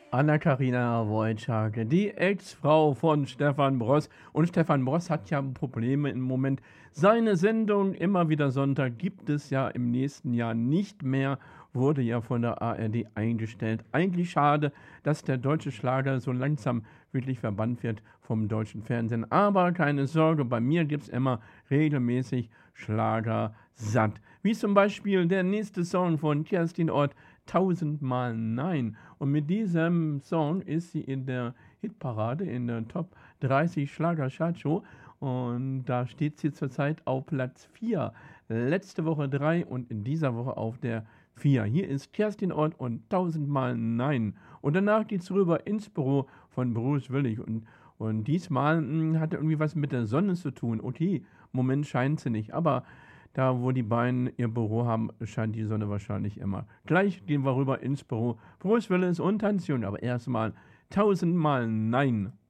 Anna-Karina Wojcik, die Ex-Frau von Stefan Bross. Und Stefan Bross hat ja Probleme im Moment. Seine Sendung immer wieder Sonntag gibt es ja im nächsten Jahr nicht mehr, wurde ja von der ARD eingestellt. Eigentlich schade, dass der deutsche Schlager so langsam wirklich verbannt wird vom deutschen Fernsehen. Aber keine Sorge, bei mir gibt es immer regelmäßig Schlager satt. Wie zum Beispiel der nächste Song von Kerstin Ott, Tausendmal Nein. Und mit diesem Song ist sie in der Hitparade, in der Top 30 Schlager-Chartshow. Und da steht sie zurzeit auf Platz 4. Letzte Woche 3 und in dieser Woche auf der 4. Hier ist Kerstin Ott und Tausendmal Nein. Und danach geht's rüber ins Büro von Bruce Willig. Und diesmal hat er irgendwie was mit der Sonne zu tun. Okay, im Moment scheint sie nicht, aber da, wo die beiden ihr Büro haben, scheint die Sonne wahrscheinlich immer. Gleich gehen wir rüber ins Büro. Bruce Willis und Tanzjun, aber erstmal Tausendmal Nein.